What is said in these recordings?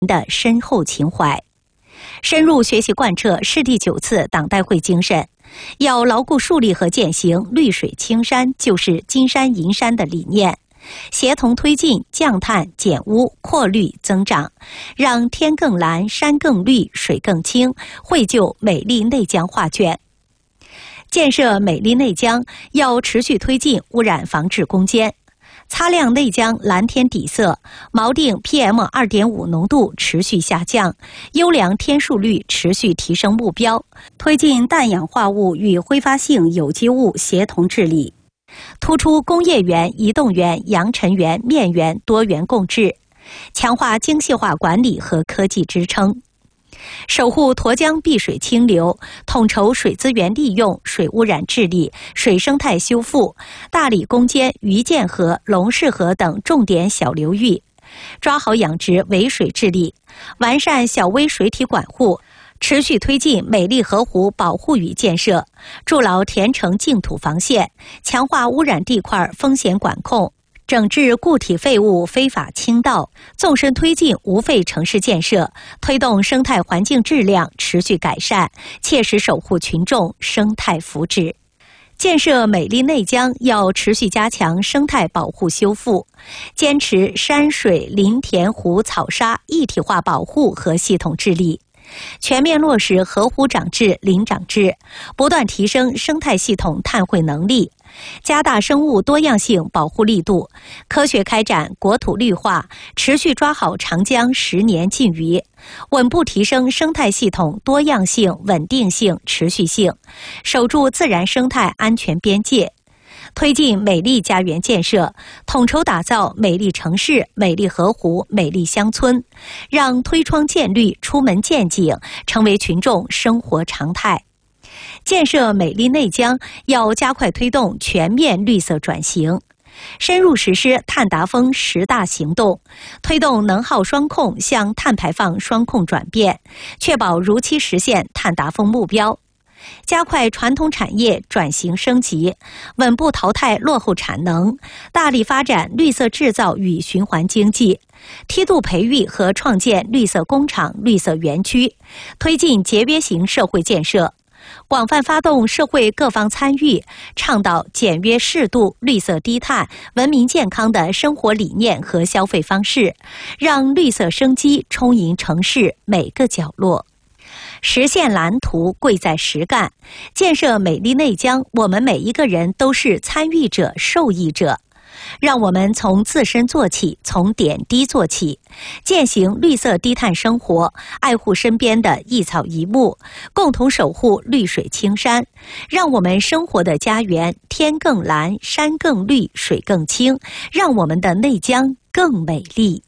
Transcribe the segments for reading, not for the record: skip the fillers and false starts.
的深厚情怀。深入学习贯彻市第9次党代会精神，要牢固树立和践行绿水青山就是金山银山的理念，协同推进降碳减污扩绿增长，让天更蓝山更绿水更清，绘就美丽内江画卷。建设美丽内江要持续推进污染防治攻坚，擦亮内江蓝天底色，锚定 PM2.5 浓度持续下降，优良天数率持续提升目标，推进氮氧化物与挥发性有机物协同治理，突出工业园、移动园、扬尘园、面园多园共治，强化精细化管理和科技支撑。守护沱江碧水清流，统筹水资源利用、水污染治理、水生态修复，大力攻坚余建河、龙市河等重点小流域，抓好养殖围水治理，完善小微水体管护，持续推进美丽河湖保护与建设，筑牢田城净土防线，强化污染地块风险管控，整治固体废物非法倾倒，纵深推进无废城市建设，推动生态环境质量持续改善，切实守护群众生态福祉。建设美丽内江要持续加强生态保护修复，坚持山水林田湖草沙一体化保护和系统治理，全面落实河湖长治、林长治，不断提升生态系统碳汇能力，加大生物多样性保护力度，科学开展国土绿化，持续抓好长江10年禁渔，稳步提升生态系统多样性、稳定性、持续性，守住自然生态安全边界。推进美丽家园建设，统筹打造美丽城市、美丽河湖、美丽乡村，让推窗见绿、出门见景成为群众生活常态。建设美丽内江要加快推动全面绿色转型，深入实施碳达峰10大行动，推动能耗双控向碳排放双控转变，确保如期实现碳达峰目标。加快传统产业转型升级，稳步淘汰落后产能，大力发展绿色制造与循环经济，梯度培育和创建绿色工厂、绿色园区，推进节约型社会建设，广泛发动社会各方参与，倡导简约适度、绿色低碳、文明健康的生活理念和消费方式，让绿色生机充盈城市每个角落。实现蓝图贵在实干，建设美丽内江，我们每一个人都是参与者、受益者。让我们从自身做起，从点滴做起，践行绿色低碳生活，爱护身边的一草一木，共同守护绿水青山，让我们生活的家园天更蓝、山更绿、水更清，让我们的内江更美丽。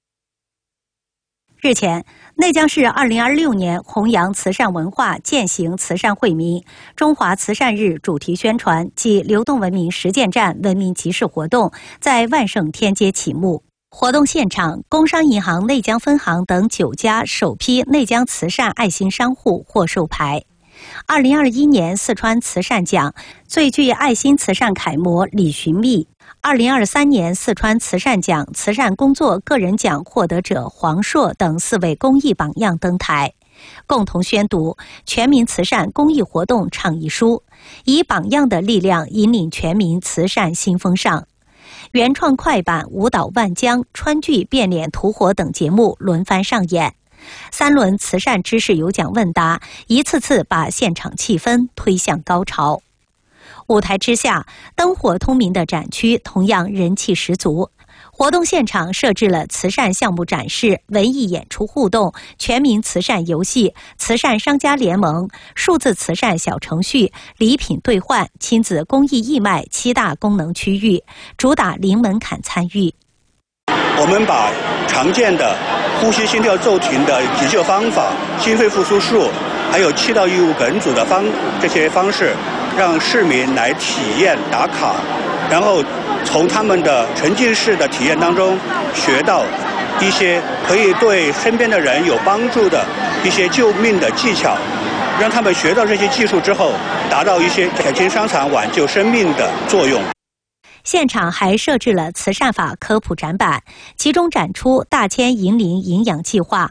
日前，内江市2026年弘扬慈善文化、践行慈善惠民中华慈善日主题宣传暨流动文明实践站文明集市活动在万盛天街启幕。活动现场，工商银行内江分行等9家首批内江慈善爱心商户获授牌。2021年四川慈善奖最具爱心慈善楷模李寻觅，2023年四川慈善奖慈善工作个人奖获得者黄硕等4位公益榜样登台，共同宣读全民慈善公益活动倡议书，以榜样的力量引领全民慈善新风尚。原创快板、舞蹈万江、川剧变脸吐火等节目轮番上演，3轮慈善知识有奖问答，一次次把现场气氛推向高潮。舞台之下，灯火通明的展区同样人气十足。活动现场设置了慈善项目展示、文艺演出互动、全民慈善游戏、慈善商家联盟、数字慈善小程序、礼品兑换、亲子公益义卖7大功能区域，主打零门槛参与。 我们把常见的呼吸心跳骤停的急救方法、心肺复苏术，还有气道异物梗阻的这些方式，让市民来体验打卡，然后从他们的沉浸式的体验当中学到一些可以对身边的人有帮助的一些救命的技巧，让他们学到这些技术之后，达到一些减轻伤残、挽救生命的作用。 现场还设置了慈善法科普展板，其中展出大千银林营养计划、